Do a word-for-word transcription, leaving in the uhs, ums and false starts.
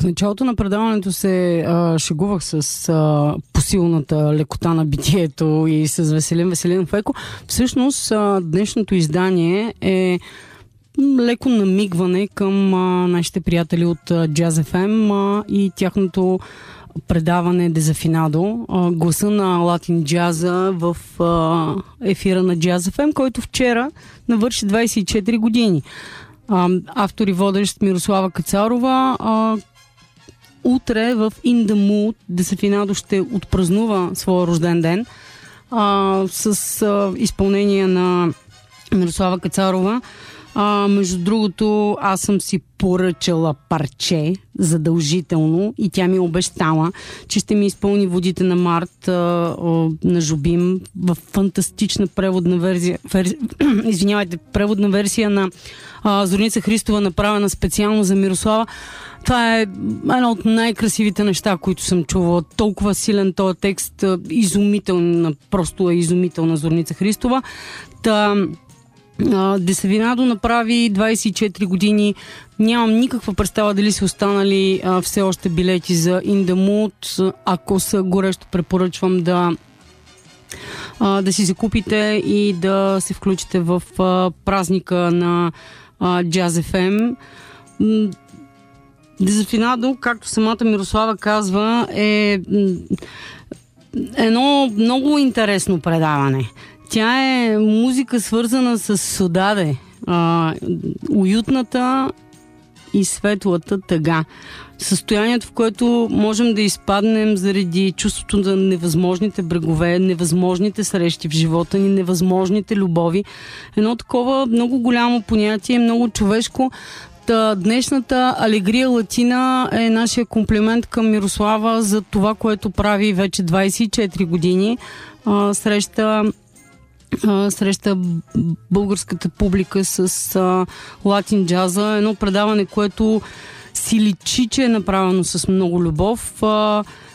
В началото на предаването се а, шегувах с а, посилната лекота на битието и с Веселин Веселинов еко. Всъщност а, днешното издание е леко намигване към а, нашите приятели от а, Jazz еф ем а, и тяхното предаване Дезафинадо, а, гласа на латин джаза в а, ефира на Jazz еф ем, който вчера навърши двайсет и четири години. А, автор и водещ Мирослава Кацарова. А, утре в In the Mood Дезафинадо ще отпразнува своя рожден ден а, с а, изпълнение на Мирослава Кацарова. А, между другото, аз съм си поръчала парче задължително и тя ми обещала, че ще ми изпълни Водите на Март а, а, на Жубим в фантастична преводна версия, версия извинявайте, преводна версия на а, Зорница Христова, направена специално за Мирослава. Това е едно от най-красивите неща, които съм чувала. Толкова силен този текст, изумителна, просто е изумителна Зорница Христова. Та Дезафинадо направи двайсет и четири години. Нямам никаква представа дали са останали а, все още билети за In the Mood. Ако са, горещо препоръчвам да а, да си закупите и да се включите в а, празника на а, Jazz еф ем. Дезафинадо, както самата Мирослава казва, е едно много интересно предаване. Тя е музика, свързана с Содаде, а, уютната и светлата тъга. Състоянието, в което можем да изпаднем заради чувството за невъзможните брегове, невъзможните срещи в живота ни, невъзможните любови. Едно такова много голямо понятие, много човешко. Та, днешната Алегрия Латина е нашия комплимент към Мирослава за това, което прави вече двайсет и четири години. А, среща среща българската публика с а, латин джаза. Едно предаване, което си личи, че е направено с много любов. А,